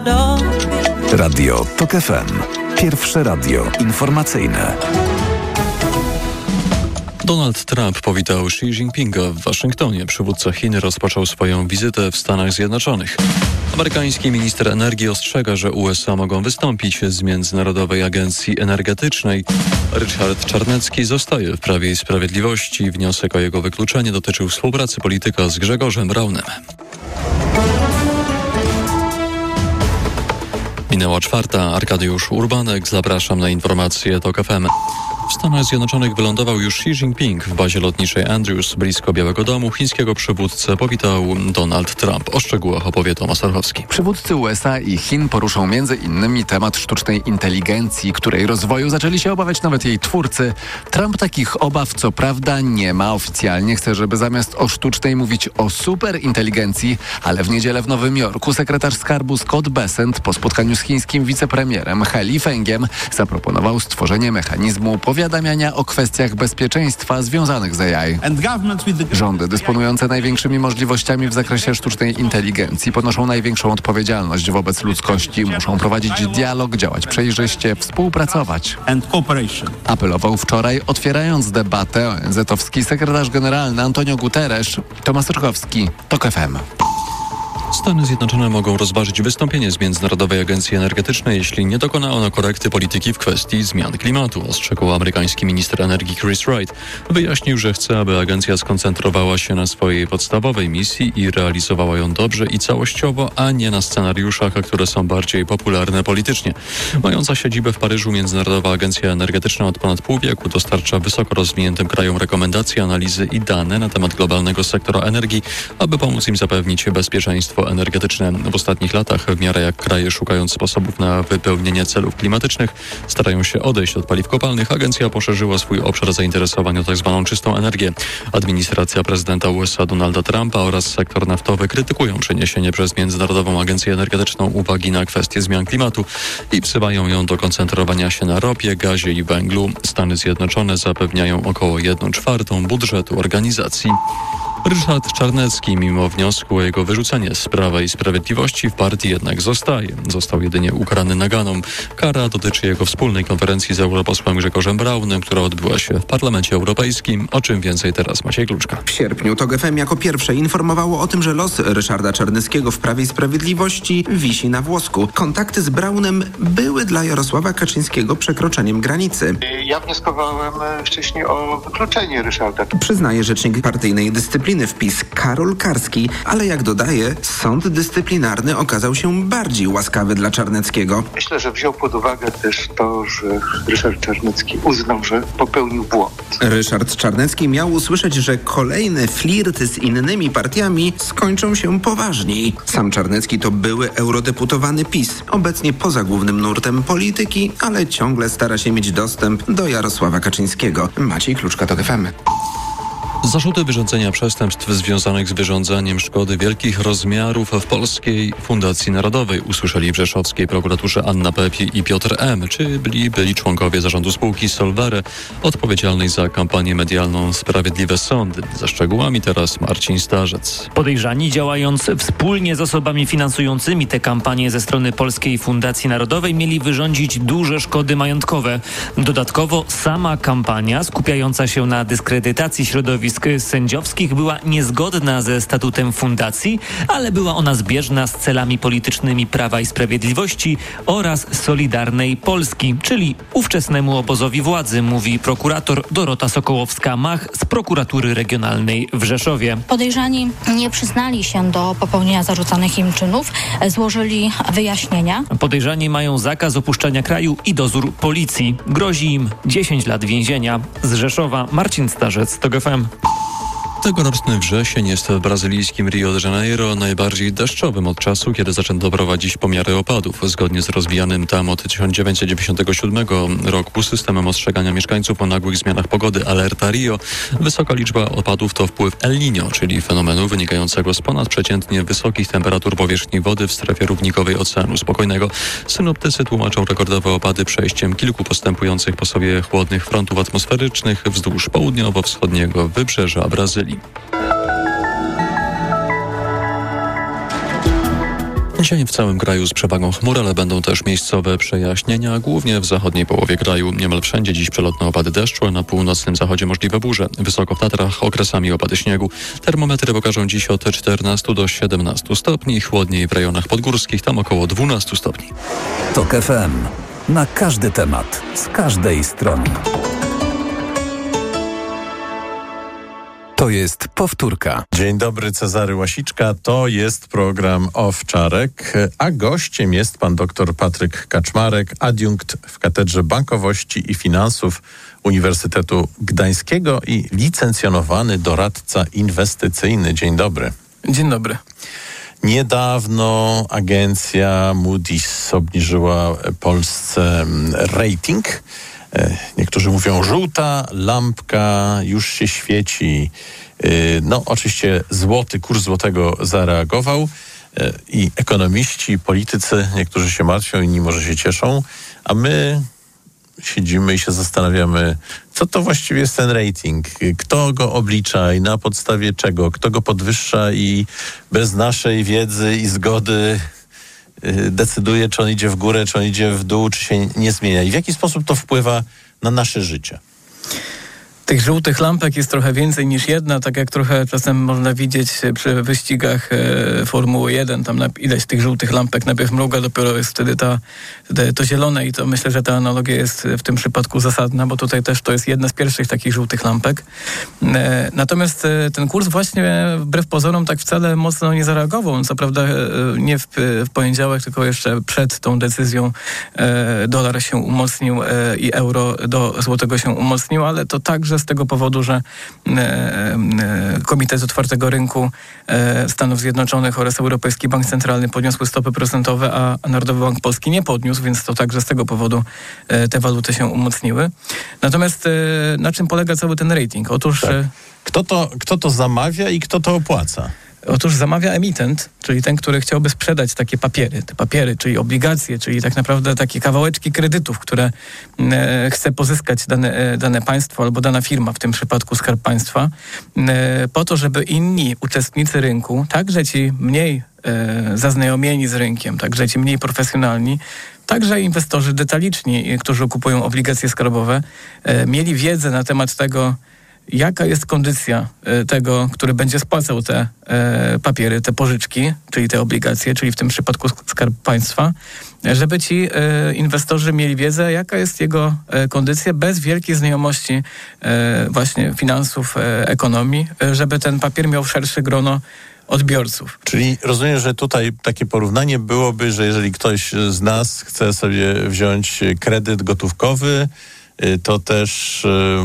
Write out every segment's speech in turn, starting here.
Radio TOK FM. Pierwsze radio informacyjne. Donald Trump powitał Xi Jinpinga w Waszyngtonie. Przywódca Chin rozpoczął swoją wizytę w Stanach Zjednoczonych. Amerykański minister energii ostrzega, że USA mogą wystąpić z Międzynarodowej Agencji Energetycznej. Ryszard Czarnecki zostaje w Prawie i Sprawiedliwości. Wniosek o jego wykluczenie dotyczył współpracy polityka z Grzegorzem Braunem. Minęła 4:00. Arkadiusz Urbanek. Zapraszam na informacje TOK FM. W Stanach Zjednoczonych wylądował już Xi Jinping w bazie lotniczej Andrews blisko Białego Domu. Chińskiego przywódcę powitał Donald Trump. O szczegółach opowie Tomasz Orchowski. Przywódcy USA i Chin poruszą m.in. temat sztucznej inteligencji, której rozwoju zaczęli się obawiać nawet jej twórcy. Trump takich obaw co prawda nie ma. Oficjalnie chce, żeby zamiast o sztucznej mówić o superinteligencji, ale w niedzielę w Nowym Jorku sekretarz skarbu Scott Bessent po spotkaniu z chińskim wicepremierem He Lifengiem zaproponował stworzenie mechanizmu powiadamiania o kwestiach bezpieczeństwa związanych z AI. Rządy dysponujące największymi możliwościami w zakresie sztucznej inteligencji ponoszą największą odpowiedzialność wobec ludzkości. Muszą prowadzić dialog, działać przejrzyście, współpracować. Apelował wczoraj, otwierając debatę, ONZ-owski sekretarz generalny Antonio Guterres. Tomasz Orchowski, TOK FM. Stany Zjednoczone mogą rozważyć wystąpienie z Międzynarodowej Agencji Energetycznej, jeśli nie dokona ona korekty polityki w kwestii zmian klimatu, ostrzegł amerykański minister energii Chris Wright. Wyjaśnił, że chce, aby agencja skoncentrowała się na swojej podstawowej misji i realizowała ją dobrze i całościowo, a nie na scenariuszach, które są bardziej popularne politycznie. Mająca siedzibę w Paryżu, Międzynarodowa Agencja Energetyczna od ponad pół wieku dostarcza wysoko rozwiniętym krajom rekomendacje, analizy i dane na temat globalnego sektora energii, aby pomóc im zapewnić bezpieczeństwo energetyczne. W ostatnich latach, w miarę jak kraje szukając sposobów na wypełnienie celów klimatycznych, starają się odejść od paliw kopalnych, agencja poszerzyła swój obszar zainteresowań o tzw. czystą energię. Administracja prezydenta USA Donalda Trumpa oraz sektor naftowy krytykują przeniesienie przez Międzynarodową Agencję Energetyczną uwagi na kwestie zmian klimatu i wzywają ją do koncentrowania się na ropie, gazie i węglu. Stany Zjednoczone zapewniają około 1/4 budżetu organizacji. Ryszard Czarnecki, mimo wniosku o jego wyrzucenie z Prawa i Sprawiedliwości, w partii jednak zostaje. Został jedynie ukarany naganą. Kara dotyczy jego wspólnej konferencji z europosłem Grzegorzem Braunem, która odbyła się w Parlamencie Europejskim. O czym więcej teraz Maciej Kluczka. W sierpniu TOK FM jako pierwsze informowało o tym, że los Ryszarda Czarneckiego w Prawie i Sprawiedliwości wisi na włosku. Kontakty z Braunem były dla Jarosława Kaczyńskiego przekroczeniem granicy. Ja wnioskowałem wcześniej o wykluczenie Ryszarda. Przyznaje rzecznik partyjnej dyscypliny w PiS Karol Karski, ale jak dodaje, sąd dyscyplinarny okazał się bardziej łaskawy dla Czarneckiego. Myślę, że wziął pod uwagę też to, że Ryszard Czarnecki uznał, że popełnił błąd. Ryszard Czarnecki miał usłyszeć, że kolejne flirty z innymi partiami skończą się poważniej. Sam Czarnecki to były eurodeputowany PiS, obecnie poza głównym nurtem polityki, ale ciągle stara się mieć dostęp do Jarosława Kaczyńskiego. Maciej Kluczka, TOK FM. Zarzuty wyrządzenia przestępstw związanych z wyrządzaniem szkody wielkich rozmiarów w Polskiej Fundacji Narodowej usłyszeli w rzeszowskiej prokuraturze Anna P. i Piotr M., czyli byli członkowie zarządu spółki Solvere odpowiedzialnej za kampanię medialną Sprawiedliwe Sądy. Za szczegółami teraz Marcin Starzec. Podejrzani, działając wspólnie z osobami finansującymi tę kampanię ze strony Polskiej Fundacji Narodowej, mieli wyrządzić duże szkody majątkowe. Dodatkowo sama kampania skupiająca się na dyskredytacji środowisk sędziowskich była niezgodna ze statutem fundacji, ale była ona zbieżna z celami politycznymi Prawa i Sprawiedliwości oraz Solidarnej Polski, czyli ówczesnemu obozowi władzy, mówi prokurator Dorota Sokołowska-Mach z prokuratury regionalnej w Rzeszowie. Podejrzani nie przyznali się do popełnienia zarzucanych im czynów, złożyli wyjaśnienia. Podejrzani mają zakaz opuszczania kraju i dozór policji. Grozi im 10 lat więzienia. Z Rzeszowa Marcin Starzec, TOK FM. Tegoroczny wrzesień jest w brazylijskim Rio de Janeiro najbardziej deszczowym od czasu, kiedy zaczęto prowadzić pomiary opadów. Zgodnie z rozwijanym tam od 1997 roku systemem ostrzegania mieszkańców o nagłych zmianach pogody Alerta Rio, wysoka liczba opadów to wpływ El Niño, czyli fenomenu wynikającego z ponadprzeciętnie wysokich temperatur powierzchni wody w strefie równikowej Oceanu Spokojnego. Synoptycy tłumaczą rekordowe opady przejściem kilku postępujących po sobie chłodnych frontów atmosferycznych wzdłuż południowo-wschodniego wybrzeża Brazylii. Dzisiaj w całym kraju z przewagą chmur, ale będą też miejscowe przejaśnienia, głównie w zachodniej połowie kraju. Niemal wszędzie dziś przelotne opady deszczu, a na północnym zachodzie możliwe burze. Wysoko w Tatrach okresami opady śniegu. Termometry pokażą dziś od 14 do 17 stopni, chłodniej w rejonach podgórskich, tam około 12 stopni. TOK FM. Na każdy temat, z każdej strony. To jest powtórka. Dzień dobry, Cezary Łasiczka. To jest program Owczarek, a gościem jest pan dr Patryk Kaczmarek, adiunkt w Katedrze Bankowości i Finansów Uniwersytetu Gdańskiego i licencjonowany doradca inwestycyjny. Dzień dobry. Dzień dobry. Niedawno agencja Moody's obniżyła Polsce rating. Niektórzy mówią, żółta lampka już się świeci. No oczywiście kurs złotego zareagował i ekonomiści, politycy, niektórzy się martwią, inni może się cieszą, a my siedzimy i się zastanawiamy, co to właściwie jest ten rating, kto go oblicza i na podstawie czego, kto go podwyższa i bez naszej wiedzy i zgody decyduje, czy on idzie w górę, czy on idzie w dół, czy się nie zmienia i w jaki sposób to wpływa na nasze życie. Tych żółtych lampek jest trochę więcej niż jedna, tak jak trochę czasem można widzieć przy wyścigach Formuły 1, tam ileś tych żółtych lampek najpierw mruga, dopiero jest wtedy to zielone i to myślę, że ta analogia jest w tym przypadku zasadna, bo tutaj też to jest jedna z pierwszych takich żółtych lampek. Natomiast ten kurs właśnie wbrew pozorom tak wcale mocno nie zareagował. On co prawda nie w poniedziałek, tylko jeszcze przed tą decyzją dolar się umocnił i euro do złotego się umocnił, ale to także z tego powodu, że Komitet Otwartego Rynku Stanów Zjednoczonych oraz Europejski Bank Centralny podniosły stopy procentowe, a Narodowy Bank Polski nie podniósł, więc to także z tego powodu te waluty się umocniły. Natomiast na czym polega cały ten rating? Otóż... Tak. Kto to zamawia i kto to opłaca? Otóż zamawia emitent, czyli ten, który chciałby sprzedać takie papiery, czyli obligacje, czyli tak naprawdę takie kawałeczki kredytów, które chce pozyskać dane państwo albo dana firma, w tym przypadku Skarb Państwa, po to, żeby inni uczestnicy rynku, także ci mniej zaznajomieni z rynkiem, także ci mniej profesjonalni, także inwestorzy detaliczni, którzy kupują obligacje skarbowe, mieli wiedzę na temat tego, jaka jest kondycja tego, który będzie spłacał te papiery, te pożyczki, czyli te obligacje, czyli w tym przypadku Skarb Państwa, żeby ci inwestorzy mieli wiedzę, jaka jest jego kondycja bez wielkiej znajomości właśnie finansów, ekonomii, żeby ten papier miał szersze grono odbiorców. Czyli rozumiem, że tutaj takie porównanie byłoby, że jeżeli ktoś z nas chce sobie wziąć kredyt gotówkowy, to też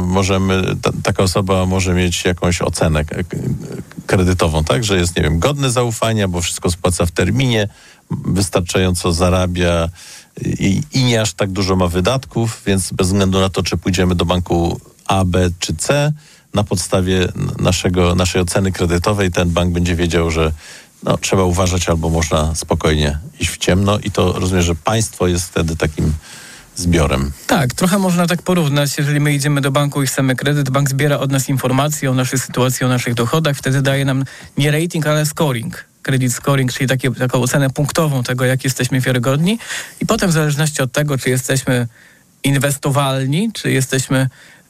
taka osoba może mieć jakąś ocenę kredytową, tak? Że jest, nie wiem, godny zaufania, bo wszystko spłaca w terminie, wystarczająco zarabia i nie aż tak dużo ma wydatków, więc bez względu na to, czy pójdziemy do banku A, B czy C, na podstawie naszej oceny kredytowej ten bank będzie wiedział, że trzeba uważać albo można spokojnie iść w ciemno i to rozumiem, że państwo jest wtedy takim zbiorem. Tak, trochę można tak porównać. Jeżeli my idziemy do banku i chcemy kredyt, bank zbiera od nas informacje o naszej sytuacji, o naszych dochodach, wtedy daje nam nie rating, ale scoring. Credit scoring, czyli taką ocenę punktową tego, jak jesteśmy wiarygodni i potem w zależności od tego, czy jesteśmy inwestowalni, czy jesteśmy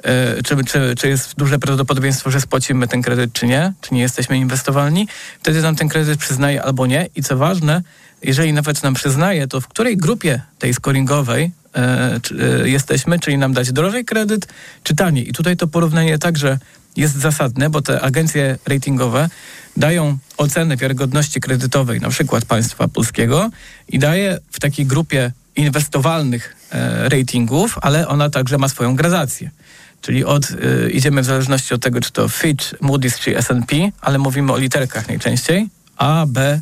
czy jest duże prawdopodobieństwo, że spłacimy ten kredyt, czy nie jesteśmy inwestowalni, wtedy nam ten kredyt przyznaje albo nie. I co ważne, jeżeli nawet nam przyznaje, to w której grupie tej scoringowej jesteśmy, czyli nam dać drożej kredyt, czy taniej. I tutaj to porównanie także jest zasadne, bo te agencje ratingowe dają ocenę wiarygodności kredytowej, na przykład państwa polskiego i daje w takiej grupie inwestowalnych ratingów, ale ona także ma swoją gradację. Czyli idziemy w zależności od tego, czy to Fitch, Moody's czy S&P, ale mówimy o literkach najczęściej. A, B,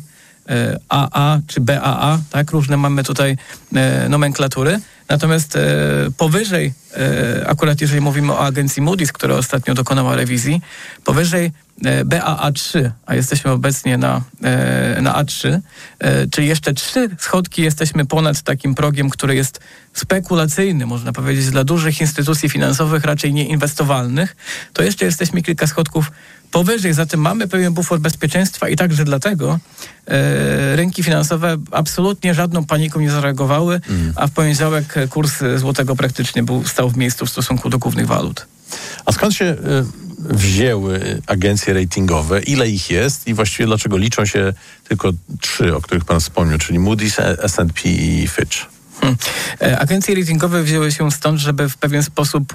AA czy BAA, tak? Różne mamy tutaj nomenklatury. Natomiast powyżej, akurat jeżeli mówimy o agencji Moody's, która ostatnio dokonała rewizji, powyżej Baa3, a jesteśmy obecnie na A3, czyli jeszcze 3 schodki jesteśmy ponad takim progiem, który jest spekulacyjny, można powiedzieć, dla dużych instytucji finansowych, raczej nieinwestowalnych, to jeszcze jesteśmy kilka schodków powyżej, zatem mamy pewien bufor bezpieczeństwa i także dlatego rynki finansowe absolutnie żadną paniką nie zareagowały, a w poniedziałek kurs złotego praktycznie stał w miejscu w stosunku do głównych walut. A skąd się wzięły agencje ratingowe? Ile ich jest i właściwie dlaczego liczą się tylko 3, o których pan wspomniał, czyli Moody's, S&P i Fitch? Agencje ratingowe wzięły się stąd, żeby w pewien sposób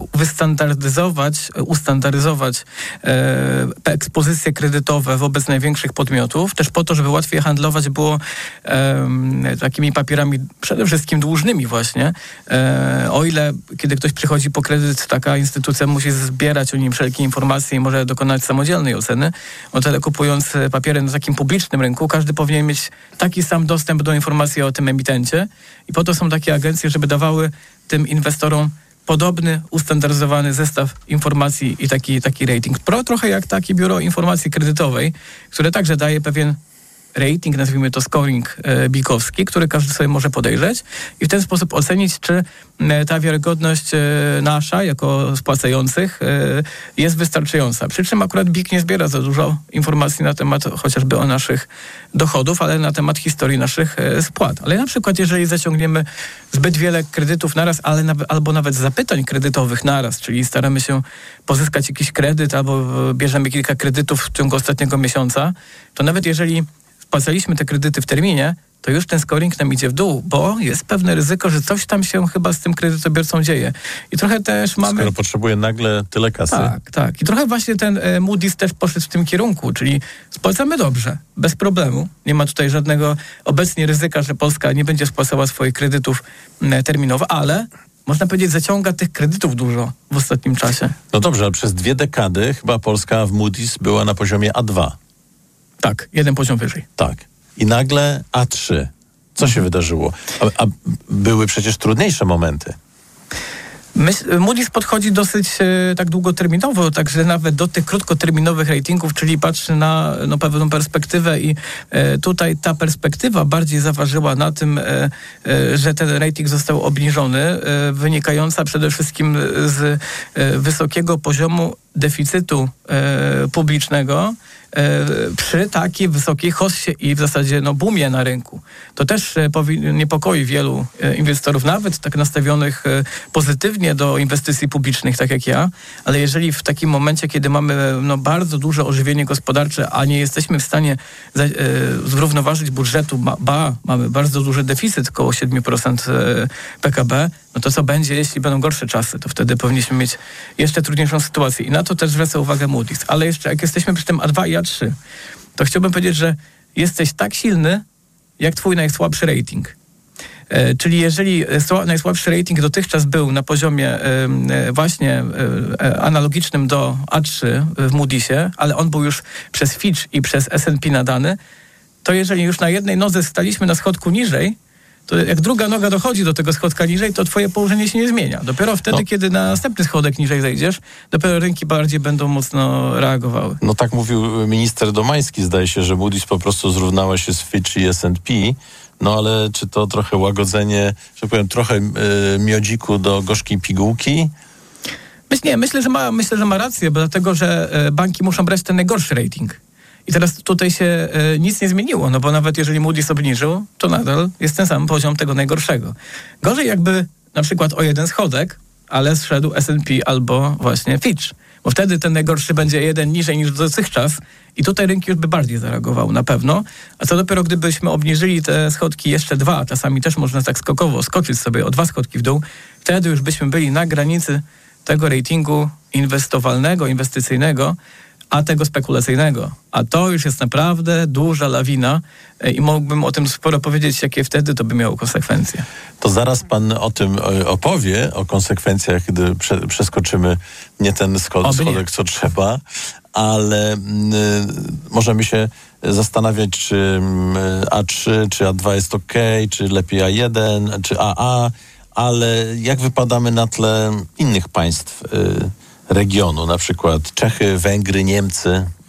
ustandaryzować ekspozycje kredytowe wobec największych podmiotów, też po to, żeby łatwiej handlować było takimi papierami przede wszystkim dłużnymi właśnie. O ile kiedy ktoś przychodzi po kredyt, taka instytucja musi zbierać o nim wszelkie informacje i może dokonać samodzielnej oceny, o tyle kupując papiery na takim publicznym rynku, każdy powinien mieć taki sam dostęp do informacji o tym emitencie i po to są takie agencje, żeby dawały tym inwestorom podobny, ustandaryzowany zestaw informacji i taki rating. Trochę jak takie biuro informacji kredytowej, które także daje pewien rating, nazwijmy to scoring bikowski, który każdy sobie może podejrzeć i w ten sposób ocenić, czy ta wiarygodność nasza, jako spłacających, jest wystarczająca. Przy czym akurat BIK nie zbiera za dużo informacji na temat chociażby o naszych dochodów, ale na temat historii naszych spłat. Ale na przykład, jeżeli zaciągniemy zbyt wiele kredytów naraz, albo nawet zapytań kredytowych naraz, czyli staramy się pozyskać jakiś kredyt, albo bierzemy kilka kredytów w ciągu ostatniego miesiąca, to nawet jeżeli spłacaliśmy te kredyty w terminie, to już ten scoring nam idzie w dół, bo jest pewne ryzyko, że coś tam się chyba z tym kredytobiorcą dzieje. I trochę też mamy... Skoro potrzebuje nagle tyle kasy. Tak. I trochę właśnie ten Moody's też poszedł w tym kierunku, czyli spłacamy dobrze, bez problemu. Nie ma tutaj żadnego obecnie ryzyka, że Polska nie będzie spłacała swoich kredytów terminowo, ale można powiedzieć, zaciąga tych kredytów dużo w ostatnim czasie. No dobrze, ale przez 2 dekady chyba Polska w Moody's była na poziomie A2. Tak, 1 poziom wyżej. Tak. I nagle A3. Co się wydarzyło? A były przecież trudniejsze momenty. Moody's podchodzi dosyć tak długoterminowo, także nawet do tych krótkoterminowych ratingów, czyli patrzy na pewną perspektywę i tutaj ta perspektywa bardziej zaważyła na tym, że ten rating został obniżony, wynikająca przede wszystkim z wysokiego poziomu deficytu publicznego przy takiej wysokiej hossie i w zasadzie boomie na rynku. To też niepokoi wielu inwestorów, nawet tak nastawionych pozytywnie do inwestycji publicznych, tak jak ja, ale jeżeli w takim momencie, kiedy mamy bardzo duże ożywienie gospodarcze, a nie jesteśmy w stanie zrównoważyć budżetu, mamy bardzo duży deficyt, około 7% PKB, no to co będzie, jeśli będą gorsze czasy? To wtedy powinniśmy mieć jeszcze trudniejszą sytuację. I na to też zwraca uwagę Moody's. Ale jeszcze jak jesteśmy przy tym A2 i A3, to chciałbym powiedzieć, że jesteś tak silny, jak twój najsłabszy rating. Czyli jeżeli najsłabszy rating dotychczas był na poziomie właśnie analogicznym do A3 w Moody'sie, ale on był już przez Fitch i przez S&P nadany, to jeżeli już na jednej nodze staliśmy na schodku niżej, to jak druga noga dochodzi do tego schodka niżej, to twoje położenie się nie zmienia. Dopiero wtedy, kiedy na następny schodek niżej zejdziesz, dopiero rynki bardziej będą mocno reagowały. No tak mówił minister Domański, zdaje się, że Moody's po prostu zrównała się z Fitch i S&P. No ale czy to trochę łagodzenie, że powiem, trochę miodziku do gorzkiej pigułki? Myślę, że ma rację, bo dlatego, że banki muszą brać ten najgorszy rating. I teraz tutaj się nic nie zmieniło, no bo nawet jeżeli Moody's obniżył, to nadal jest ten sam poziom tego najgorszego. Gorzej jakby na przykład o jeden schodek, ale zszedł S&P albo właśnie Fitch, bo wtedy ten najgorszy będzie jeden niżej niż dotychczas i tutaj rynki już by bardziej zareagowały na pewno. A co dopiero gdybyśmy obniżyli te schodki jeszcze 2, czasami też można tak skokowo skoczyć sobie o 2 schodki w dół, wtedy już byśmy byli na granicy tego ratingu inwestowalnego, inwestycyjnego, a tego spekulacyjnego. A to już jest naprawdę duża lawina i mógłbym o tym sporo powiedzieć, jakie wtedy to by miało konsekwencje. To zaraz pan o tym opowie, o konsekwencjach, gdy przeskoczymy nie ten schodek, co trzeba, ale możemy się zastanawiać, czy A3, czy A2 jest ok, czy lepiej A1, czy AA, ale jak wypadamy na tle innych państw regionu, na przykład Czechy, Węgry, Niemcy?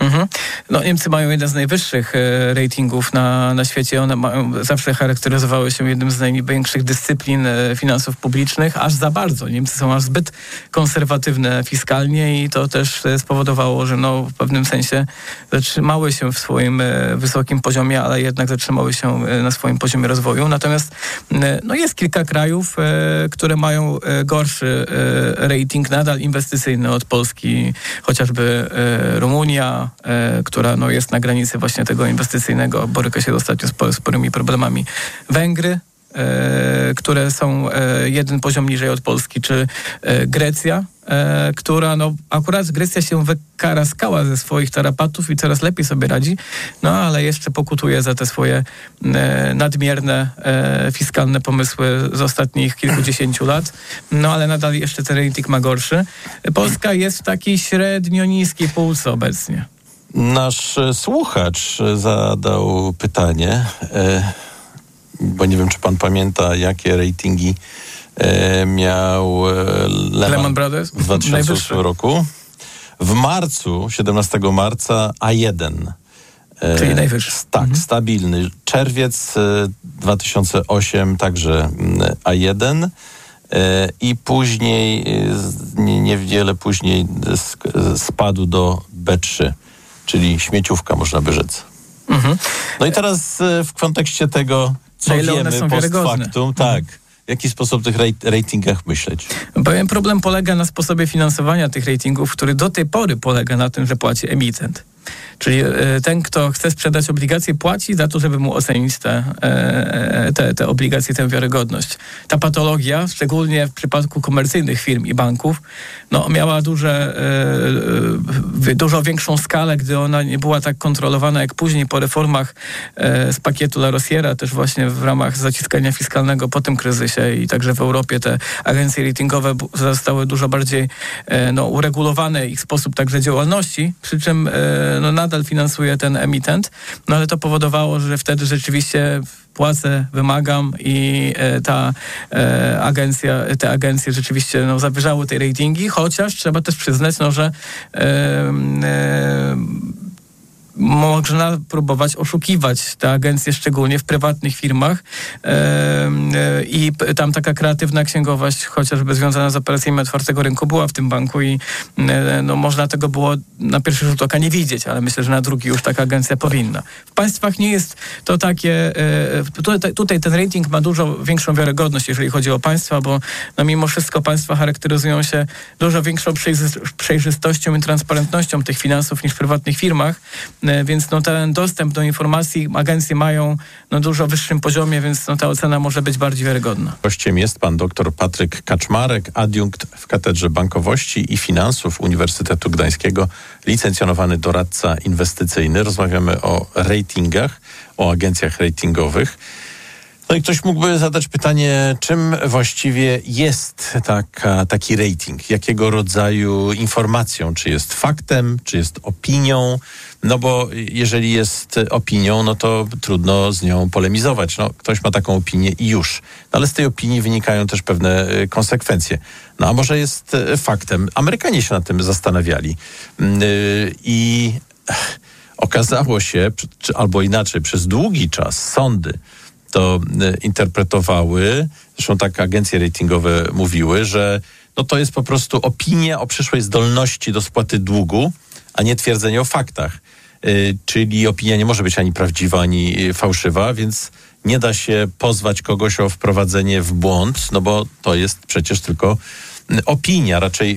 No, Niemcy mają jeden z najwyższych ratingów na świecie. One zawsze charakteryzowały się jednym z największych dyscyplin finansów publicznych, aż za bardzo. Niemcy są aż zbyt konserwatywne fiskalnie i to też spowodowało, że w pewnym sensie zatrzymały się w swoim wysokim poziomie, ale jednak zatrzymały się na swoim poziomie rozwoju. Natomiast jest kilka krajów, które mają gorszy rating nadal inwestycyjny od Polski, chociażby Rumunia, która jest na granicy właśnie tego inwestycyjnego, boryka się ostatnio z sporymi problemami. Węgry, które są jeden poziom niżej od Polski, czy Grecja, która akurat Grecja się wykaraskała ze swoich tarapatów i coraz lepiej sobie radzi, ale jeszcze pokutuje za te swoje nadmierne fiskalne pomysły z ostatnich kilkudziesięciu lat, ale nadal jeszcze ten rating ma gorszy. Polska jest w takiej średnio niskiej półce obecnie. Nasz słuchacz zadał pytanie, bo nie wiem, czy pan pamięta, jakie ratingi miał Lehman Brothers w 2008 roku. W marcu, 17 marca A1. Czyli najwyższy. Tak, stabilny. Czerwiec 2008 także A1 i później, niewiele później spadł do B3, czyli śmieciówka, można by rzec. No i teraz w kontekście tego, co wiemy post factum, w jaki sposób o tych ratingach myśleć? Pewien problem polega na sposobie finansowania tych ratingów, który do tej pory polega na tym, że płaci emitent. Czyli ten, kto chce sprzedać obligacje, płaci za to, żeby mu ocenić te obligacje, tę wiarygodność. Ta patologia, szczególnie w przypadku komercyjnych firm i banków, miała dużo większą skalę, gdy ona nie była tak kontrolowana jak później po reformach z pakietu La Rosiera, też właśnie w ramach zaciskania fiskalnego po tym kryzysie i także w Europie te agencje ratingowe zostały dużo bardziej uregulowane, ich sposób także działalności, przy czym nadal finansuje ten emitent, ale to powodowało, że wtedy rzeczywiście płacę, wymagam i te agencje rzeczywiście zawyżały tej ratingi, chociaż trzeba też przyznać, że można próbować oszukiwać te agencje, szczególnie w prywatnych firmach i tam taka kreatywna księgowość, chociażby związana z operacjami otwartego rynku, była w tym banku i można tego było na pierwszy rzut oka nie widzieć, ale myślę, że na drugi już taka agencja powinna. W państwach nie jest to takie, tutaj ten rating ma dużo większą wiarygodność, jeżeli chodzi o państwa, bo mimo wszystko państwa charakteryzują się dużo większą przejrzystością i transparentnością tych finansów niż w prywatnych firmach, więc ten dostęp do informacji agencje mają na dużo wyższym poziomie, więc ta ocena może być bardziej wiarygodna. Gościem jest pan dr Patryk Kaczmarek, adiunkt w Katedrze Bankowości i Finansów Uniwersytetu Gdańskiego, licencjonowany doradca inwestycyjny. Rozmawiamy o ratingach, o agencjach ratingowych. No i ktoś mógłby zadać pytanie, czym właściwie jest taki rating? Jakiego rodzaju informacją? Czy jest faktem, czy jest opinią? No bo jeżeli jest opinią, to trudno z nią polemizować. Ktoś ma taką opinię i już. Ale z tej opinii wynikają też pewne konsekwencje. A może jest faktem? Amerykanie się nad tym zastanawiali. I okazało się, albo inaczej, przez długi czas sądy to interpretowały, zresztą tak agencje ratingowe mówiły, że to jest po prostu opinia o przyszłej zdolności do spłaty długu, a nie twierdzenie o faktach. Czyli opinia nie może być ani prawdziwa, ani fałszywa, więc nie da się pozwać kogoś o wprowadzenie w błąd, bo to jest przecież tylko opinia. Raczej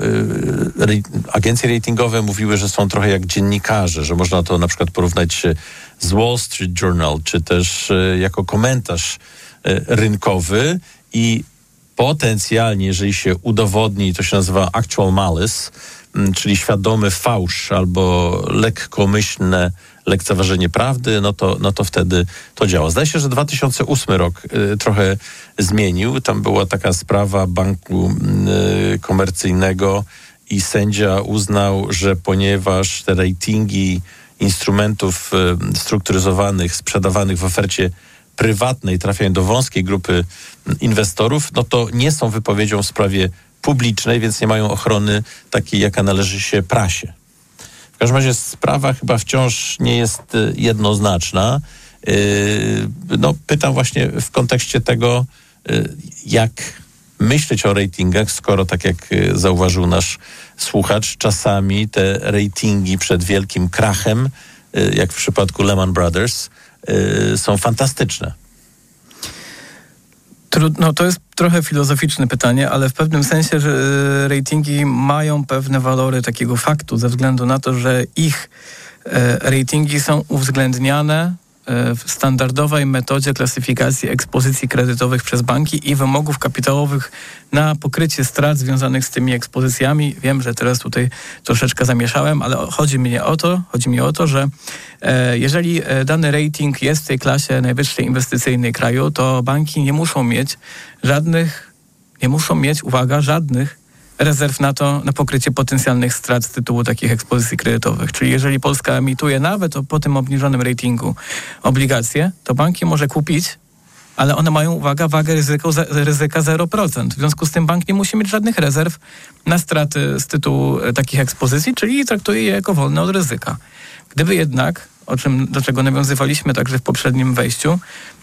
agencje ratingowe mówiły, że są trochę jak dziennikarze, że można to na przykład porównać z Wall Street Journal, czy też jako komentarz rynkowy i potencjalnie, jeżeli się udowodni, to się nazywa actual malice, czyli fałsz albo lekkomyślne lekceważenie prawdy, to wtedy to działa. Zdaje się, że 2008 rok trochę zmienił. Tam była taka sprawa banku komercyjnego i sędzia uznał, że ponieważ te ratingi instrumentów strukturyzowanych, sprzedawanych w ofercie prywatnej trafiają do wąskiej grupy inwestorów, to nie są wypowiedzią w sprawie publicznej, więc nie mają ochrony takiej, jaka należy się prasie. W każdym razie sprawa chyba wciąż nie jest jednoznaczna. Pytam właśnie w kontekście tego, jak myśleć o ratingach, skoro tak jak zauważył nasz słuchacz, czasami te ratingi przed wielkim krachem, jak w przypadku Lehman Brothers, są fantastyczne. Trudno, to jest trochę filozoficzne pytanie, ale w pewnym sensie, że ratingi mają pewne walory takiego faktu, ze względu na to, że ich ratingi są uwzględniane w standardowej metodzie klasyfikacji ekspozycji kredytowych przez banki i wymogów kapitałowych na pokrycie strat związanych z tymi ekspozycjami. Wiem, że teraz tutaj troszeczkę zamieszałem, ale chodzi mi o to, że jeżeli dany rating jest w tej klasie najwyższej inwestycyjnej kraju, to banki nie muszą mieć żadnych rezerw na pokrycie potencjalnych strat z tytułu takich ekspozycji kredytowych. Czyli jeżeli Polska emituje nawet po tym obniżonym ratingu obligacje, to banki może kupić, ale one mają, wagę ryzyka 0%. W związku z tym bank nie musi mieć żadnych rezerw na straty z tytułu takich ekspozycji, czyli traktuje je jako wolne od ryzyka. Gdyby jednak, do czego nawiązywaliśmy także w poprzednim wejściu,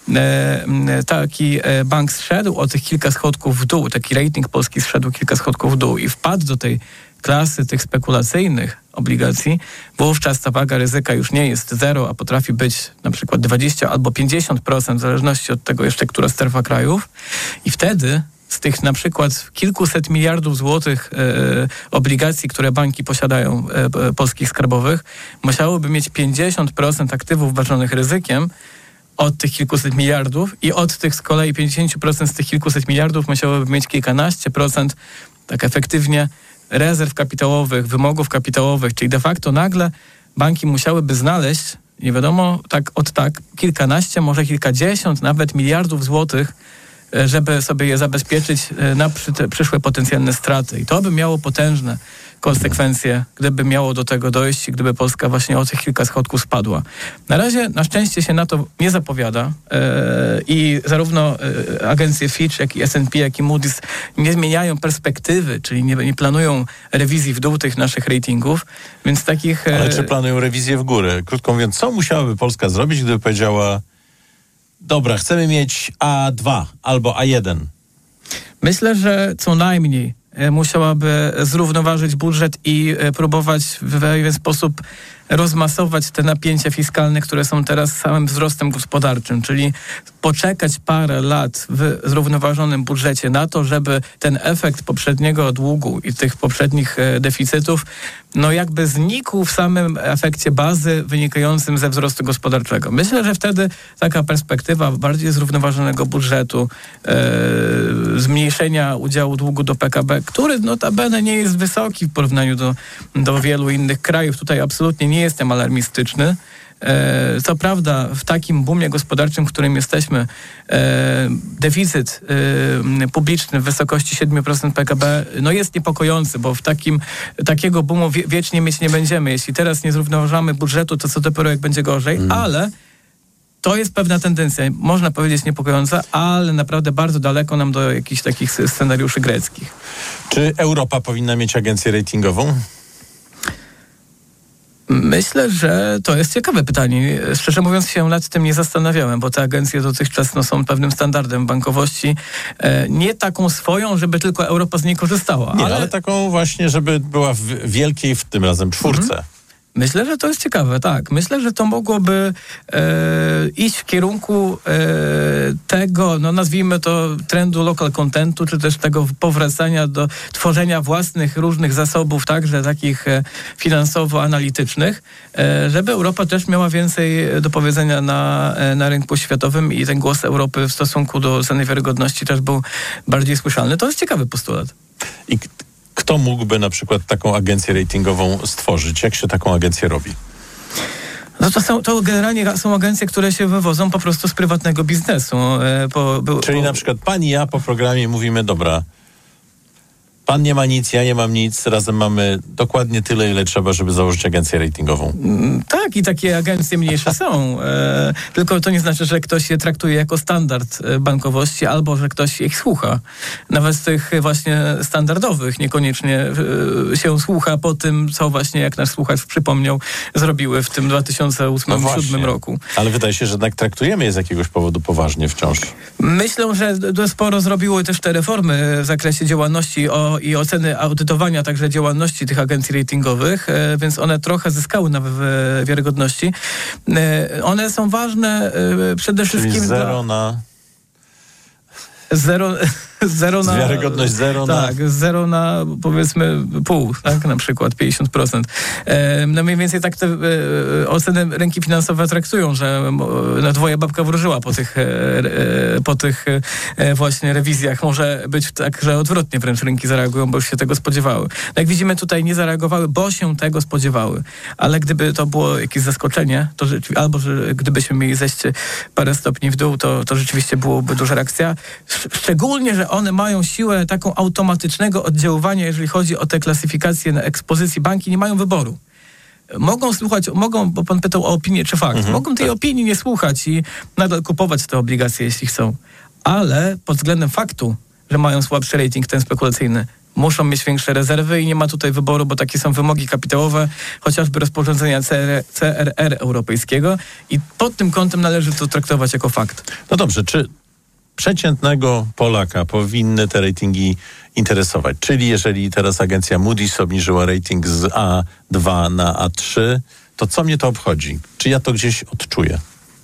taki bank zszedł o tych kilka schodków w dół, taki rating polski zszedł kilka schodków w dół i wpadł do tej klasy tych spekulacyjnych obligacji, wówczas ta waga ryzyka już nie jest 0, a potrafi być na przykład 20 albo 50%, w zależności od tego jeszcze, która strefa krajów. I wtedy z tych na przykład kilkuset miliardów złotych obligacji, które banki posiadają, polskich skarbowych, musiałyby mieć 50% aktywów ważonych ryzykiem od tych kilkuset miliardów i od tych z kolei 50% z tych kilkuset miliardów musiałyby mieć kilkanaście procent tak efektywnie rezerw kapitałowych, wymogów kapitałowych, czyli de facto nagle banki musiałyby znaleźć, nie wiadomo, kilkanaście, może kilkadziesiąt nawet miliardów złotych, żeby sobie je zabezpieczyć na przyszłe potencjalne straty. I to by miało potężne konsekwencje, gdyby miało do tego dojść, gdyby Polska właśnie o tych kilka schodków spadła. Na razie na szczęście się na to nie zapowiada i zarówno agencje Fitch, jak i S&P, jak i Moody's nie zmieniają perspektywy, czyli nie planują rewizji w dół tych naszych ratingów, więc takich... Ale czy planują rewizję w górę? Krótko mówiąc, co musiałaby Polska zrobić, gdyby powiedziała: dobra, chcemy mieć A2 albo A1? Myślę, że co najmniej musiałaby zrównoważyć budżet i próbować w pewien sposób rozmasować te napięcia fiskalne, które są teraz samym wzrostem gospodarczym, czyli poczekać parę lat w zrównoważonym budżecie na to, żeby ten efekt poprzedniego długu i tych poprzednich deficytów jakby znikł w samym efekcie bazy wynikającym ze wzrostu gospodarczego. Myślę, że wtedy taka perspektywa bardziej zrównoważonego budżetu, zmniejszenia udziału długu do PKB, który notabene nie jest wysoki w porównaniu do wielu innych krajów. Tutaj absolutnie nie jestem alarmistyczny. Co prawda w takim boomie gospodarczym, w którym jesteśmy, deficyt publiczny w wysokości 7% PKB jest niepokojący, bo w takiego boomu wiecznie mieć nie będziemy. Jeśli teraz nie zrównoważamy budżetu, to co dopiero jak będzie gorzej, ale to jest pewna tendencja, można powiedzieć niepokojąca, ale naprawdę bardzo daleko nam do jakichś takich scenariuszy greckich. Czy Europa powinna mieć agencję ratingową? Myślę, że to jest ciekawe pytanie. Szczerze mówiąc się nad tym nie zastanawiałem, bo te agencje dotychczas są pewnym standardem bankowości. Nie taką swoją, żeby tylko Europa z niej korzystała. Ale taką właśnie, żeby była w wielkiej, w tym razem czwórce. Myślę, że to jest ciekawe, tak. Myślę, że to mogłoby iść w kierunku tego, nazwijmy to trendu local contentu, czy też tego powracania do tworzenia własnych różnych zasobów, także takich finansowo-analitycznych, żeby Europa też miała więcej do powiedzenia na rynku światowym i ten głos Europy w stosunku do ceny wiarygodności też był bardziej słyszalny. To jest ciekawy postulat. I kto mógłby na przykład taką agencję ratingową stworzyć? Jak się taką agencję robi? To generalnie są agencje, które się wywodzą po prostu z prywatnego biznesu. Czyli na przykład pani i ja po programie mówimy: dobra, pan nie ma nic, ja nie mam nic, razem mamy dokładnie tyle, ile trzeba, żeby założyć agencję ratingową. Tak, i takie agencje mniejsze są. Tylko to nie znaczy, że ktoś je traktuje jako standard bankowości, albo że ktoś ich słucha. Nawet z tych właśnie standardowych niekoniecznie się słucha po tym, co właśnie, jak nasz słuchacz przypomniał, zrobiły w tym 2008-2007 roku. Ale wydaje się, że jednak traktujemy je z jakiegoś powodu poważnie wciąż. Myślę, że sporo zrobiły też te reformy w zakresie działalności i oceny audytowania także działalności tych agencji ratingowych, więc one trochę zyskały na wiarygodności. One są ważne przede wszystkim... Czyli zero na... Wiarygodność zero na... Tak, zero na powiedzmy pół, tak, na przykład 50%. No mniej więcej tak te oceny rynki finansowe traktują, że na dwoje babka wróżyła po tych właśnie rewizjach. Może być tak, że odwrotnie wręcz rynki zareagują, bo już się tego spodziewały. Jak widzimy, tutaj nie zareagowały, bo się tego spodziewały. Ale gdyby to było jakieś zaskoczenie, to albo że gdybyśmy mieli zejść parę stopni w dół, to rzeczywiście byłoby duża reakcja. Szczególnie, że one mają siłę taką automatycznego oddziaływania, jeżeli chodzi o te klasyfikacje na ekspozycji. Banki nie mają wyboru. Mogą słuchać, bo pan pytał o opinię czy fakt. Mogą tej opinii nie słuchać i nadal kupować te obligacje, jeśli chcą. Ale pod względem faktu, że mają słabszy rating, ten spekulacyjny, muszą mieć większe rezerwy i nie ma tutaj wyboru, bo takie są wymogi kapitałowe, chociażby rozporządzenia CRR europejskiego i pod tym kątem należy to traktować jako fakt. No dobrze, czy przeciętnego Polaka powinny te ratingi interesować? Czyli jeżeli teraz agencja Moody's obniżyła rating z A2 na A3, to co mnie to obchodzi? Czy ja to gdzieś odczuję?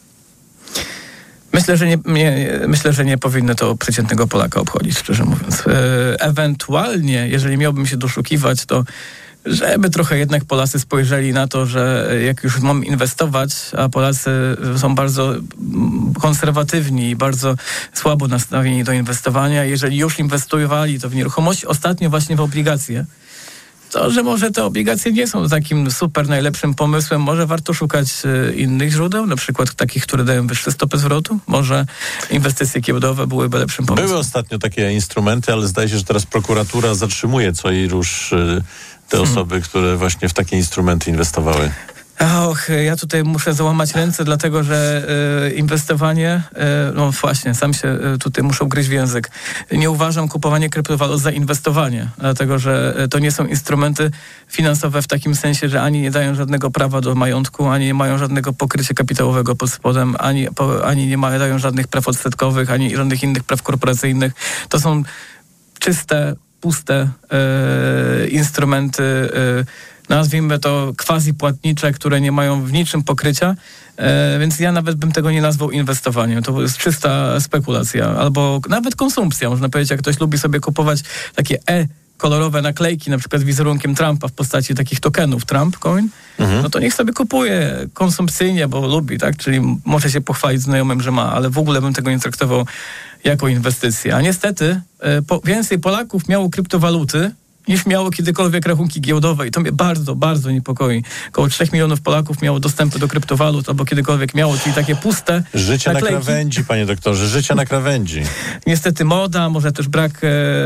Myślę, że nie powinno to przeciętnego Polaka obchodzić, szczerze mówiąc. Ewentualnie, jeżeli miałbym się doszukiwać, to żeby trochę jednak Polacy spojrzeli na to, że jak już mam inwestować, a Polacy są bardzo konserwatywni i bardzo słabo nastawieni do inwestowania, jeżeli już inwestowali to w nieruchomość, ostatnio właśnie w obligacje, to, że może te obligacje nie są takim super najlepszym pomysłem, może warto szukać innych źródeł, na przykład takich, które dają wyższe stopy zwrotu, może inwestycje giełdowe byłyby lepszym pomysłem. Były ostatnio takie instrumenty, ale zdaje się, że teraz prokuratura zatrzymuje co i rusz te osoby, które właśnie w takie instrumenty inwestowały. Ja tutaj muszę załamać ręce, dlatego że inwestowanie, no właśnie, sam się tutaj muszę ugryźć w język. Nie uważam kupowania kryptowalut za inwestowanie, dlatego że to nie są instrumenty finansowe w takim sensie, że ani nie dają żadnego prawa do majątku, ani nie mają żadnego pokrycia kapitałowego pod spodem, ani nie dają żadnych praw odsetkowych, ani żadnych innych praw korporacyjnych. To są czyste, puste instrumenty, nazwijmy to quasi-płatnicze, które nie mają w niczym pokrycia, więc ja nawet bym tego nie nazwał inwestowaniem. To jest czysta spekulacja, albo nawet konsumpcja. Można powiedzieć, jak ktoś lubi sobie kupować takie kolorowe naklejki, na przykład wizerunkiem Trumpa w postaci takich tokenów Trump Coin, no to niech sobie kupuje konsumpcyjnie, bo lubi, tak? Czyli może się pochwalić znajomym, że ma, ale w ogóle bym tego nie traktował jako inwestycję. A niestety więcej Polaków miało kryptowaluty niż miało kiedykolwiek rachunki giełdowe i to mnie bardzo, bardzo niepokoi. Około 3 milionów Polaków miało dostępy do kryptowalut albo kiedykolwiek miało, czyli takie puste Życie naklejki. Na krawędzi, panie doktorze, życie na krawędzi. Niestety moda, może też brak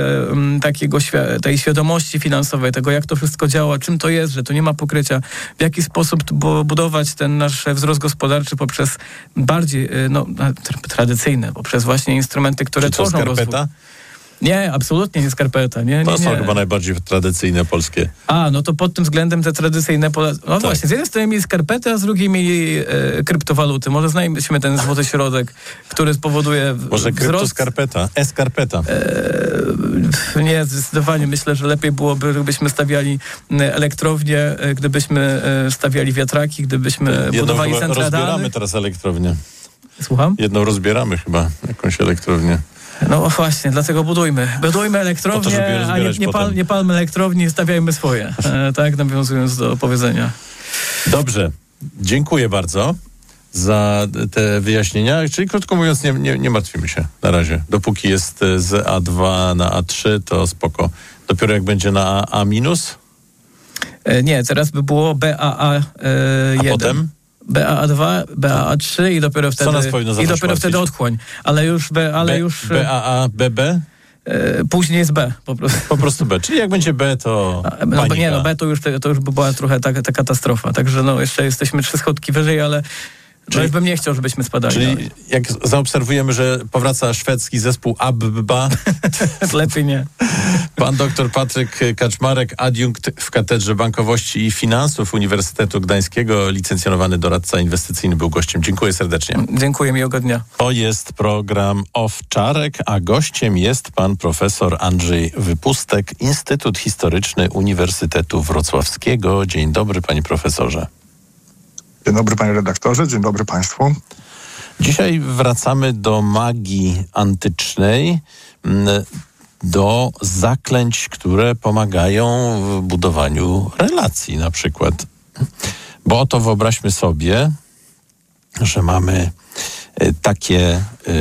tej świadomości finansowej, tego jak to wszystko działa, czym to jest, że to nie ma pokrycia, w jaki sposób budować ten nasz wzrost gospodarczy poprzez bardziej tradycyjne, poprzez właśnie instrumenty, które tworzą rozwój. Nie, absolutnie nie skarpeta. To są chyba najbardziej tradycyjne polskie. No to pod tym względem te tradycyjne... No właśnie, z jednej strony mieli skarpetę, a z drugiej mieli kryptowaluty. Może znajdziemy ten złoty środek, który spowoduje może kryptoskarpeta, e-skarpeta. Nie, zdecydowanie. Myślę, że lepiej byłoby, gdybyśmy stawiali elektrownie, gdybyśmy stawiali wiatraki, gdybyśmy budowali centralne. Rozbieramy teraz elektrownię. Słucham? Jedną rozbieramy chyba, jakąś elektrownię. No właśnie, dlatego budujmy elektrownię, a nie palmy elektrowni, stawiajmy swoje. Tak, nawiązując do powiedzenia. Dobrze, dziękuję bardzo za te wyjaśnienia. Czyli krótko mówiąc, nie martwimy się na razie. Dopóki jest z A2 na A3, to spoko. Dopiero jak będzie na A minus? Nie, teraz by było BAA1. A potem? BAA2, BAA3 i dopiero wtedy wtedy otchłań. Ale już BAA, BB? później jest B po prostu. Po prostu B. Czyli jak będzie B, to panika. B to już by była trochę ta katastrofa. Także jeszcze jesteśmy 3 schodki wyżej, ale już bym nie chciał, żebyśmy spadali. Czyli jak zaobserwujemy, że powraca szwedzki zespół ABBA, lepiej nie. Pan dr Patryk Kaczmarek, adiunkt w Katedrze Bankowości i Finansów Uniwersytetu Gdańskiego, licencjonowany doradca inwestycyjny, był gościem. Dziękuję serdecznie. Dziękuję, miłego dnia. To jest program Owczarek, a gościem jest pan profesor Andrzej Wypustek, Instytut Historyczny Uniwersytetu Wrocławskiego. Dzień dobry, panie profesorze. Dzień dobry, panie redaktorze, dzień dobry państwu. Dzisiaj wracamy do magii antycznej, do zaklęć, które pomagają w budowaniu relacji na przykład. Bo oto wyobraźmy sobie, że mamy takie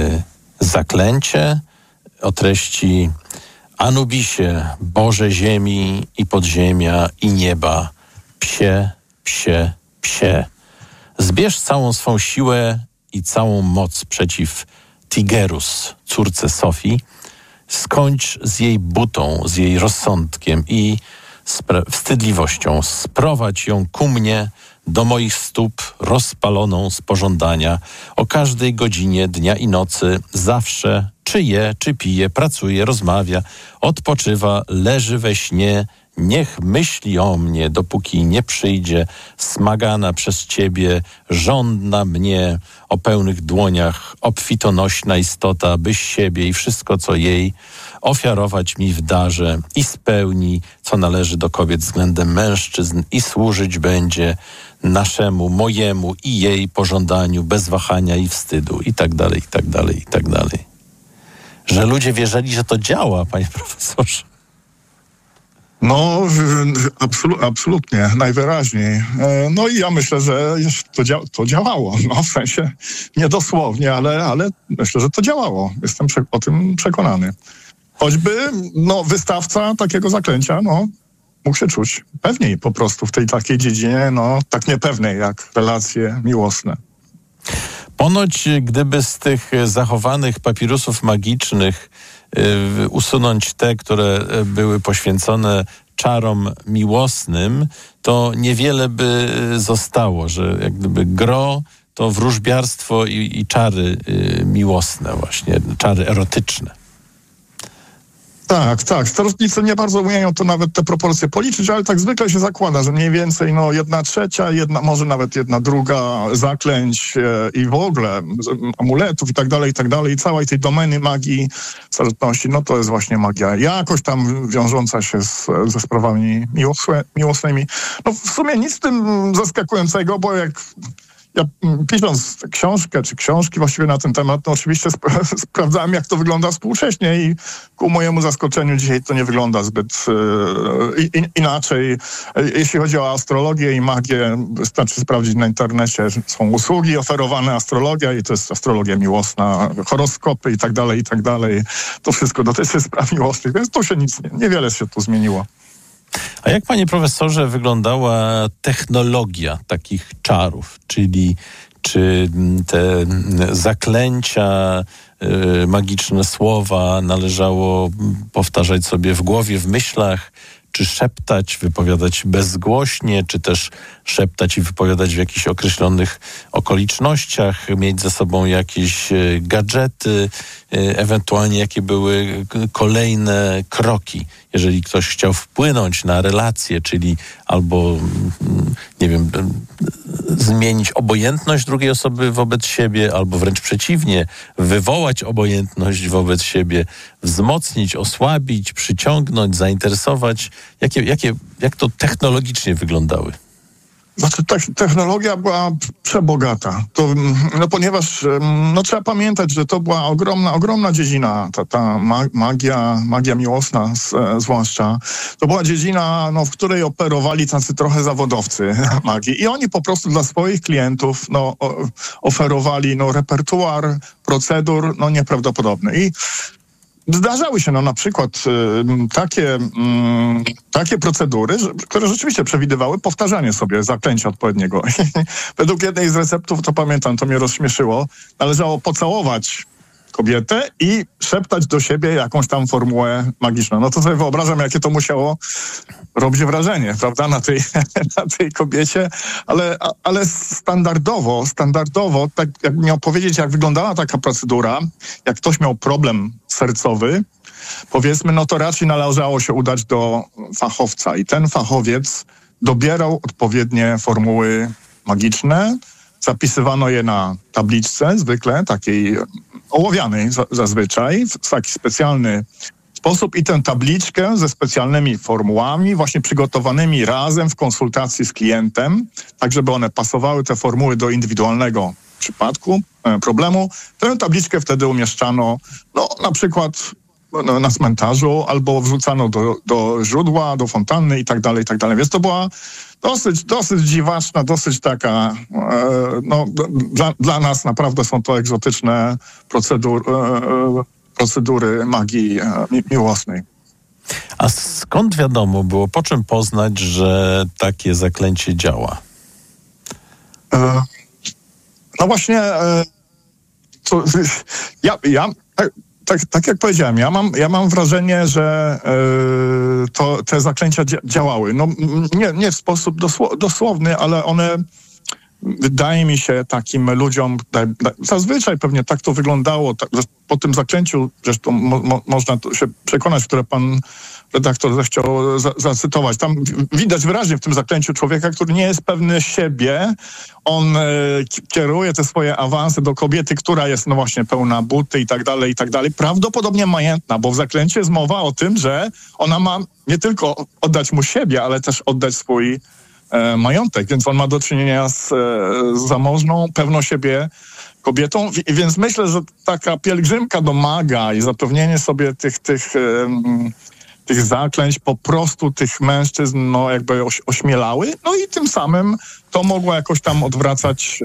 zaklęcie o treści: Anubisie, Boże ziemi i podziemia i nieba, psie, psie, psie. Zbierz całą swą siłę i całą moc przeciw Tigerus, córce Sofii. Skończ z jej butą, z jej rozsądkiem i wstydliwością. Sprowadź ją ku mnie, do moich stóp, rozpaloną z pożądania. O każdej godzinie dnia i nocy, zawsze, czy je, czy pije, pracuje, rozmawia, odpoczywa, leży we śnie. Niech myśli o mnie, dopóki nie przyjdzie, smagana przez ciebie, żądna mnie, o pełnych dłoniach, obfitonośna istota, byś siebie i wszystko, co jej, ofiarować mi w darze i spełni, co należy do kobiet względem mężczyzn i służyć będzie naszemu, mojemu i jej pożądaniu bez wahania i wstydu i tak dalej, i tak dalej, i tak dalej. Że ludzie wierzyli, że to działa, panie profesorze. No, absolutnie, najwyraźniej. No i ja myślę, że to działało. No, w sensie nie dosłownie, ale myślę, że to działało. Jestem o tym przekonany. Choćby wystawca takiego zaklęcia, mógł się czuć pewniej po prostu w tej takiej dziedzinie, tak niepewnej jak relacje miłosne. Ponoć, gdyby z tych zachowanych papirusów magicznych usunąć te, które były poświęcone czarom miłosnym, to niewiele by zostało, że jak gdyby gro to wróżbiarstwo i czary miłosne właśnie, czary erotyczne. Tak. Starostnicy nie bardzo umieją to nawet te proporcje policzyć, ale tak zwykle się zakłada, że mniej więcej 1/3, może nawet 1/2 zaklęć i w ogóle amuletów i tak dalej, całej tej domeny magii starożytności, to jest właśnie magia jakoś tam wiążąca się ze sprawami miłosnymi. W sumie nic w tym zaskakującego, bo jak ja pisząc książkę, czy książki właściwie na ten temat, oczywiście sprawdzałem, jak to wygląda współcześnie i ku mojemu zaskoczeniu dzisiaj to nie wygląda zbyt inaczej. Jeśli chodzi o astrologię i magię, wystarczy sprawdzić na internecie, że są usługi oferowane, astrologia i to jest astrologia miłosna, horoskopy i tak dalej. To wszystko dotyczy spraw miłosnych, więc to się niewiele się tu zmieniło. A jak, panie profesorze, wyglądała technologia takich czarów, czyli czy te zaklęcia, magiczne słowa należało powtarzać sobie w głowie, w myślach, czy szeptać, wypowiadać bezgłośnie, czy też szeptać i wypowiadać w jakichś określonych okolicznościach, mieć ze sobą jakieś gadżety, ewentualnie jakie były kolejne kroki, jeżeli ktoś chciał wpłynąć na relacje, czyli albo, nie wiem, zmienić obojętność drugiej osoby wobec siebie, albo wręcz przeciwnie, wywołać obojętność wobec siebie, wzmocnić, osłabić, przyciągnąć, zainteresować. Jak to technologicznie wyglądały? Znaczy, technologia była przebogata. Ponieważ trzeba pamiętać, że to była ogromna dziedzina, ta magia miłosna zwłaszcza. To była dziedzina, w której operowali tacy trochę zawodowcy magii. I oni po prostu dla swoich klientów oferowali repertuar procedur nieprawdopodobny. I zdarzały się na przykład takie procedury, które rzeczywiście przewidywały powtarzanie sobie zaklęcia odpowiedniego. Według jednej z receptów, to pamiętam, to mnie rozśmieszyło, należało pocałować kobietę i szeptać do siebie jakąś tam formułę magiczną. No to sobie wyobrażam, jakie to musiało robić wrażenie, prawda, na tej kobiecie, ale standardowo, tak jak miał powiedzieć, jak wyglądała taka procedura, jak ktoś miał problem sercowy, powiedzmy, no to raczej należało się udać do fachowca i ten fachowiec dobierał odpowiednie formuły magiczne, zapisywano je na tabliczce zwykle, takiej ołowianej zazwyczaj, w taki specjalny sposób i tę tabliczkę ze specjalnymi formułami, właśnie przygotowanymi razem w konsultacji z klientem, tak żeby one pasowały, te formuły, do indywidualnego przypadku, problemu. Tę tabliczkę wtedy umieszczano, no na przykład na cmentarzu albo wrzucano do źródła, do fontanny i tak dalej, i tak dalej. Więc to była dosyć dziwaczna, dosyć taka, dla nas naprawdę są to egzotyczne procedury magii miłosnej. A skąd wiadomo było, po czym poznać, że takie zaklęcie działa? No właśnie, tak jak powiedziałem, ja mam wrażenie, że te zaklęcia działały. No, nie w sposób dosłowny, ale one, wydaje mi się, takim ludziom, zazwyczaj pewnie tak to wyglądało, po tym zaklęciu, zresztą można się przekonać, które pan redaktor zechciał zacytować. Tam widać wyraźnie w tym zaklęciu człowieka, który nie jest pewny siebie. On kieruje te swoje awanse do kobiety, która jest no właśnie pełna buty i tak dalej, prawdopodobnie majętna, bo w zaklęciu jest mowa o tym, że ona ma nie tylko oddać mu siebie, ale też oddać swój majątek, więc on ma do czynienia z zamożną, pewną siebie kobietą, więc myślę, że taka pielgrzymka do maga i zapewnienie sobie tych zaklęć po prostu tych mężczyzn no jakby ośmielały, no i tym samym to mogło jakoś tam odwracać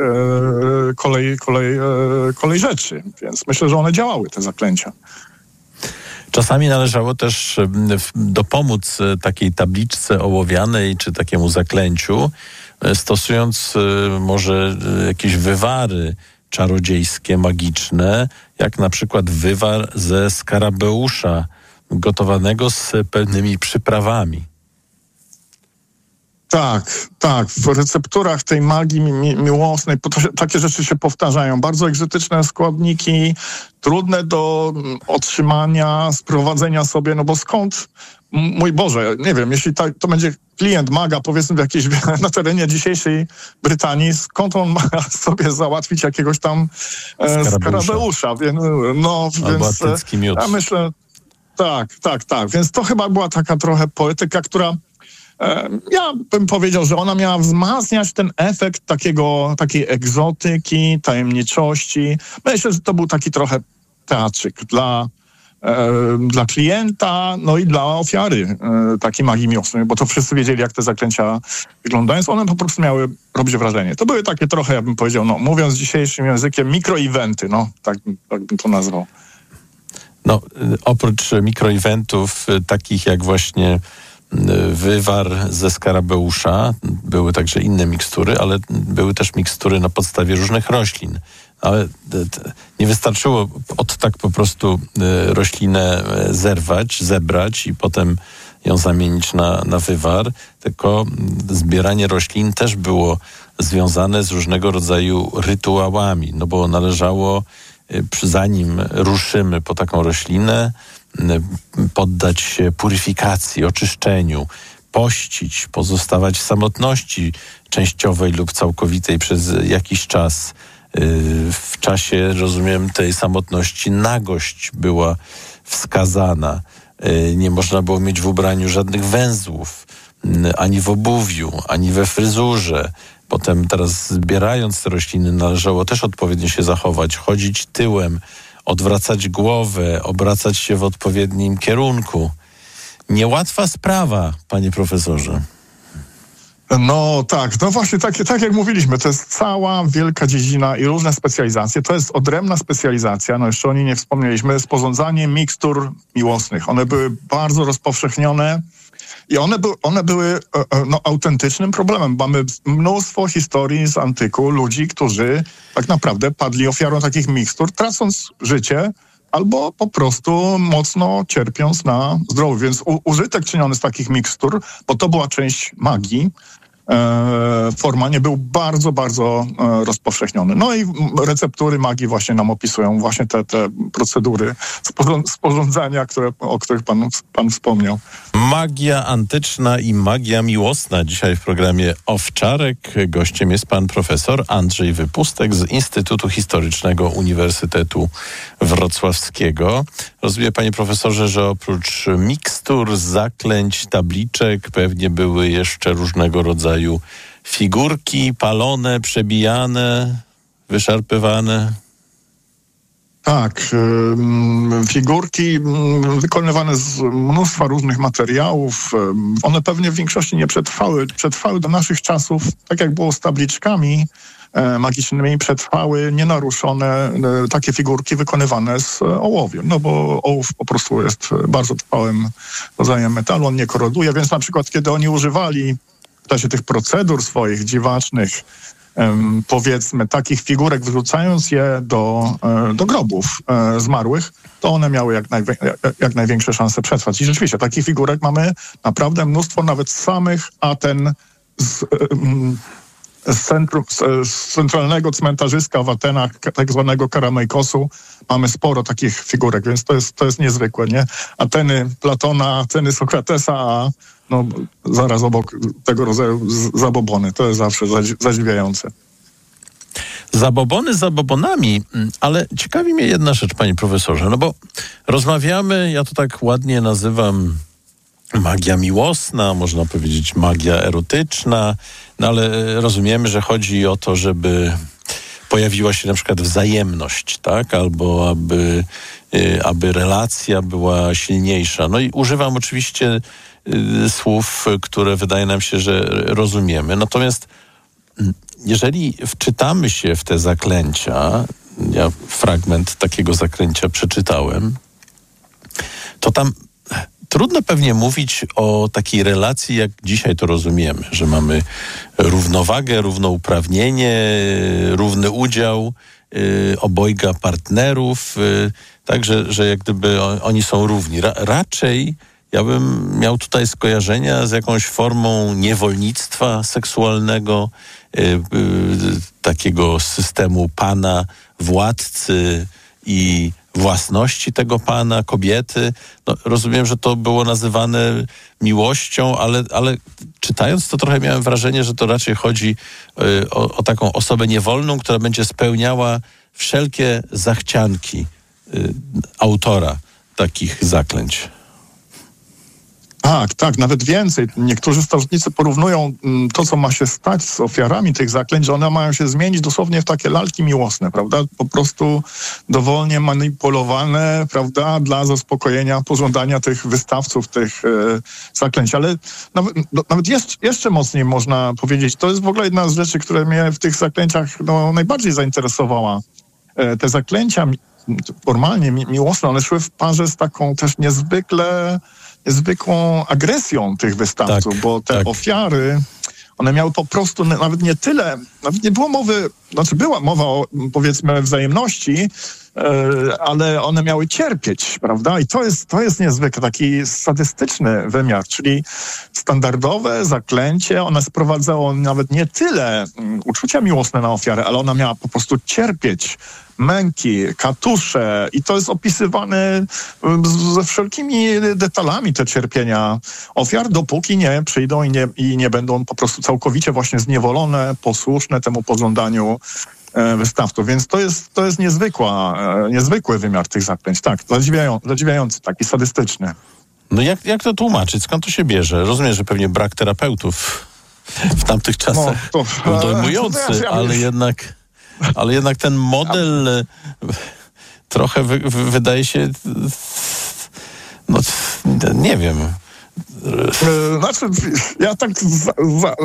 kolej rzeczy, więc myślę, że one działały, te zaklęcia. Czasami należało też dopomóc takiej tabliczce ołowianej czy takiemu zaklęciu, stosując może jakieś wywary czarodziejskie, magiczne, jak na przykład wywar ze skarabeusza, gotowanego z pewnymi przyprawami. Tak. W recepturach tej magii miłosnej takie rzeczy się powtarzają. Bardzo egzotyczne składniki, trudne do otrzymania, sprowadzenia sobie, no bo skąd, mój Boże, nie wiem, jeśli to będzie klient maga, powiedzmy na terenie dzisiejszej Brytanii, skąd on ma sobie załatwić jakiegoś tam skarabeusza? Więc ja myślę, tak. Więc to chyba była taka trochę poetyka, która ja bym powiedział, że ona miała wzmacniać ten efekt takiej egzotyki, tajemniczości. Myślę, że to był taki trochę teatrzyk dla klienta, no i dla ofiary takiej magii miłosnej, bo to wszyscy wiedzieli, jak te zaklęcia wyglądają, więc one po prostu miały robić wrażenie. To były takie trochę, ja bym powiedział, no mówiąc dzisiejszym językiem, mikroeventy, no tak bym to nazwał. No, oprócz mikroeventów, takich jak właśnie wywar ze skarabeusza, były także inne mikstury, ale były też mikstury na podstawie różnych roślin. Ale nie wystarczyło tak po prostu roślinę zebrać i potem ją zamienić na wywar, tylko zbieranie roślin też było związane z różnego rodzaju rytuałami, no bo należało, zanim ruszymy po taką roślinę, poddać się puryfikacji, oczyszczeniu, pościć, pozostawać w samotności częściowej lub całkowitej przez jakiś czas. W czasie, rozumiem, tej samotności nagość była wskazana. Nie można było mieć w ubraniu żadnych węzłów, ani w obuwiu, ani we fryzurze. Potem teraz zbierając te rośliny należało też odpowiednio się zachować, chodzić tyłem, odwracać głowę, obracać się w odpowiednim kierunku. Niełatwa sprawa, panie profesorze. No tak, no właśnie tak jak mówiliśmy, to jest cała wielka dziedzina i różne specjalizacje. To jest odrębna specjalizacja, no jeszcze o niej nie wspomnieliśmy, sporządzanie mikstur miłosnych. One były bardzo rozpowszechnione I one były autentycznym problemem. Mamy mnóstwo historii z antyku ludzi, którzy tak naprawdę padli ofiarą takich mikstur, tracąc życie albo po prostu mocno cierpiąc na zdrowiu. Więc użytek czyniony z takich mikstur, bo to była część magii, formalnie był bardzo, bardzo rozpowszechniony. No i receptury magii właśnie nam opisują właśnie te procedury sporządzania, o których pan wspomniał. Magia antyczna i magia miłosna. Dzisiaj w programie Owczarek gościem jest pan profesor Andrzej Wypustek z Instytutu Historycznego Uniwersytetu Wrocławskiego. Rozumiem, panie profesorze, że oprócz mikstur, zaklęć, tabliczek pewnie były jeszcze różnego rodzaju figurki palone, przebijane, wyszarpywane. Tak, figurki wykonywane z mnóstwa różnych materiałów. One pewnie w większości nie przetrwały do naszych czasów, tak jak było z tabliczkami magicznymi, przetrwały nienaruszone takie figurki wykonywane z ołowiem, no bo ołów po prostu jest bardzo trwałym rodzajem metalu, on nie koroduje, więc na przykład kiedy oni używali w czasie tych procedur swoich dziwacznych, powiedzmy, takich figurek, wyrzucając je do grobów zmarłych, to one miały jak największe szanse przetrwać. I rzeczywiście takich figurek mamy naprawdę mnóstwo, nawet z samych Aten, z centralnego cmentarzyska w Atenach, tak zwanego Karamejkosu, mamy sporo takich figurek, więc to jest niezwykłe, nie? Ateny Platona, Ateny Sokratesa, a no, zaraz obok tego rodzaju zabobony. To jest zawsze zadziwiające. Zabobony zabobonami, ale ciekawi mnie jedna rzecz, panie profesorze, no bo rozmawiamy, ja to tak ładnie nazywam magia miłosna, można powiedzieć magia erotyczna, no ale rozumiemy, że chodzi o to, żeby pojawiła się na przykład wzajemność, tak? Albo aby relacja była silniejsza. No i używam oczywiście słów, które wydaje nam się, że rozumiemy. Natomiast jeżeli wczytamy się w te zaklęcia, ja fragment takiego zaklęcia przeczytałem, to tam trudno pewnie mówić o takiej relacji, jak dzisiaj to rozumiemy, że mamy równowagę, równouprawnienie, równy udział obojga partnerów, tak, że jak gdyby oni są równi. Raczej ja bym miał tutaj skojarzenia z jakąś formą niewolnictwa seksualnego, takiego systemu pana, władcy i własności tego pana, kobiety. No, rozumiem, że to było nazywane miłością, ale czytając to trochę miałem wrażenie, że to raczej chodzi o taką osobę niewolną, która będzie spełniała wszelkie zachcianki autora takich zaklęć. Tak, nawet więcej. Niektórzy starożytnicy porównują to, co ma się stać z ofiarami tych zaklęć, że one mają się zmienić dosłownie w takie lalki miłosne, prawda? Po prostu dowolnie manipulowane, prawda? Dla zaspokojenia pożądania tych wystawców, tych zaklęć. Ale nawet jeszcze mocniej można powiedzieć, to jest w ogóle jedna z rzeczy, która mnie w tych zaklęciach najbardziej zainteresowała. Te zaklęcia formalnie miłosne, one szły w parze z taką też niezwykłą agresją tych wystawców, tak, bo te ofiary, one miały po prostu nawet nie tyle, nawet nie było mowy, znaczy była mowa o, powiedzmy, wzajemności, ale one miały cierpieć, prawda? I to jest niezwykle taki sadystyczny wymiar, czyli standardowe zaklęcie, one sprowadzało nawet nie tyle uczucia miłosne na ofiarę, ale ona miała po prostu cierpieć męki, katusze i to jest opisywane ze wszelkimi detalami te cierpienia ofiar, dopóki nie przyjdą i nie będą po prostu całkowicie właśnie zniewolone, posłuszne temu pożądaniu wystawców. Więc to jest niezwykły wymiar tych zaklęć. Tak, zadziwiający, taki sadystyczny. No jak to tłumaczyć? Skąd to się bierze? Rozumiem, że pewnie brak terapeutów w tamtych czasach był dojmujący, ale jednak ten model trochę wydaje się, no nie wiem. Znaczy, ja tak